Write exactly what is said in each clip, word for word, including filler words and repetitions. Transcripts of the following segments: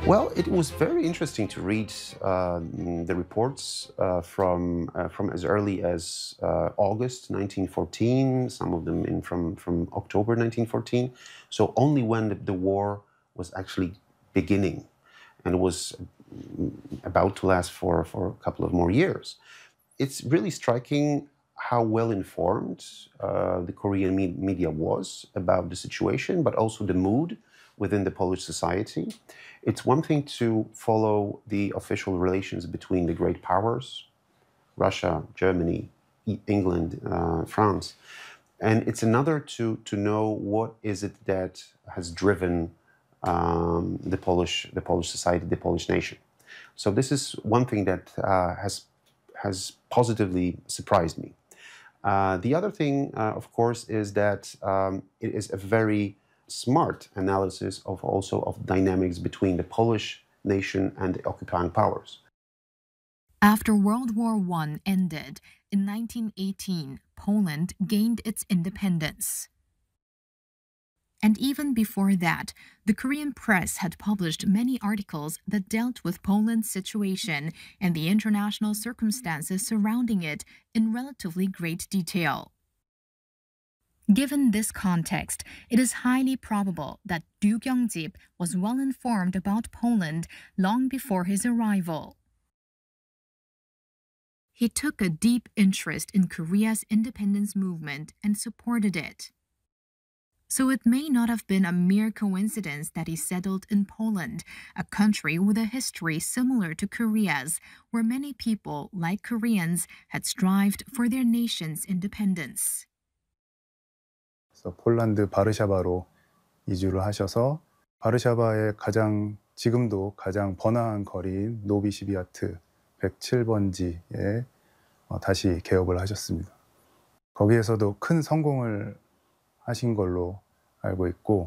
Well, it was very interesting to read um, the reports uh, from uh, from as early as uh, August nineteen fourteen. Some of them in from from October nineteen fourteen. So only when the, the war was actually beginning, and was mm, about to last for for a couple of more years. It's really striking how well informed uh, the Korean me- media was about the situation, but also the mood within the Polish society. It's one thing to follow the official relations between the great powers, Russia, Germany, E- England, uh, France, and it's another to to know what is it that has driven um, the Polish the Polish society, the Polish nation. So this is one thing that uh, has has positively surprised me. Uh, the other thing, uh, of course, is that um, it is a very smart analysis of also of dynamics between the Polish nation and the occupying powers. After World War One ended in nineteen eighteen, Poland gained its independence. And even before that, the Korean press had published many articles that dealt with Poland's situation and the international circumstances surrounding it in relatively great detail. Given this context, it is highly probable that Du Gyeongjip was well informed about Poland long before his arrival. He took a deep interest in Korea's independence movement and supported it. So it may not have been a mere coincidence that he settled in Poland, a country with a history similar to Korea's, where many people, like Koreans, had strived for their nation's independence. 그래서 폴란드 바르샤바로 이주를 하셔서 바르샤바의 가장 지금도 가장 번화한 거리인 노비시비아트 백칠 번지에 다시 개업을 하셨습니다. 거기에서도 큰 성공을 하신 걸로 알고 있고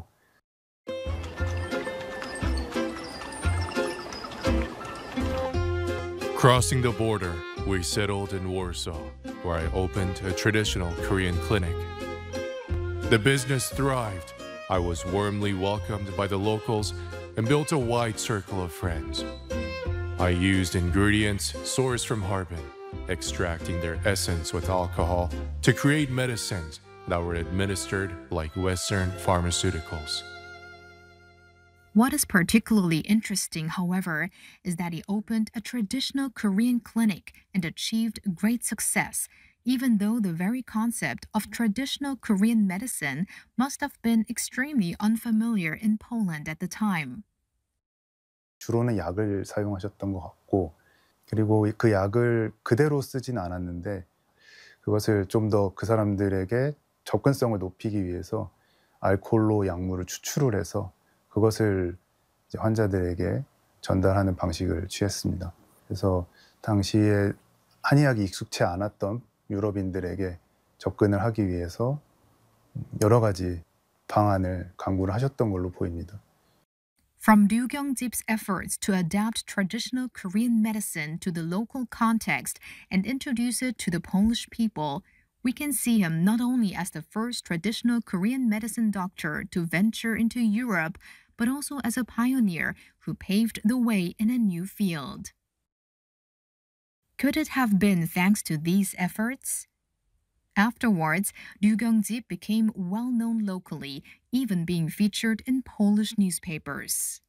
Crossing the border, we settled in Warsaw, where I opened a traditional Korean clinic. The business thrived. I was warmly welcomed by the locals and built a wide circle of friends. I used ingredients sourced from Harbin, extracting their essence with alcohol to create medicines that were administered like Western pharmaceuticals. What is particularly interesting, however, is that he opened a traditional Korean clinic and achieved great success, even though the very concept of traditional Korean medicine must have been extremely unfamiliar in Poland at the time. 주로는 약을 사용하셨던 것 같고 그리고 그 약을 그대로 쓰진 않았는데 그것을 좀 더 그 사람들에게 접근성을 높이기 위해서 알코올로 약물을 추출을 해서 그것을 이제 환자들에게 전달하는 방식을 취했습니다. 그래서 당시에 한의학이 익숙치 않았던 유럽인들에게 접근을 하기 위해서 여러 가지 방안을 강구를 하셨던 걸로 보입니다. From Du Gyeongjip's efforts to adapt traditional Korean medicine to the local context and introduce it to the Polish people, we can see him not only as the first traditional Korean medicine doctor to venture into Europe, but also as a pioneer who paved the way in a new field. Could it have been thanks to these efforts? Afterwards, Du Gyeongjip became well known locally, even being featured in Polish newspapers.